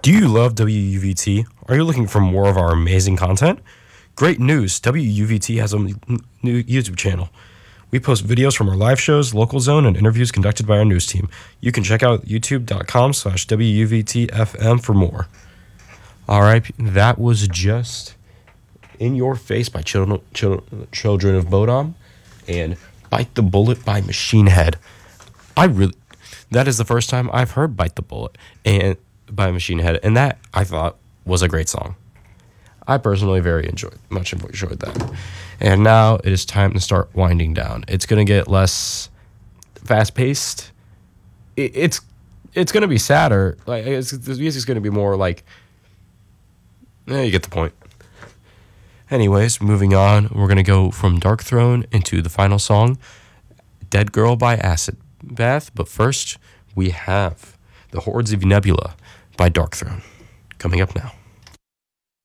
Do you love WUVT? Are you looking for more of our amazing content? Great news! WUVT has a new YouTube channel. We post videos from our live shows, local zone, and interviews conducted by our news team. You can check out youtube.com/WUVTFM for more. All right, that was just In Your Face by Children of Bodom and Bite the Bullet by Machine Head. That is the first time I've heard Bite the Bullet and by Machine Head, and that I thought was a great song. I personally much enjoyed that. And now it is time to start winding down. It's going to get less fast-paced. It's going to be sadder. Like the music's going to be more like, you get the point. Anyways, moving on, we're going to go from Dark Throne into the final song, Dead Girl by Acid Bath. But first, we have The Hordes of Nebula by Dark Throne coming up now.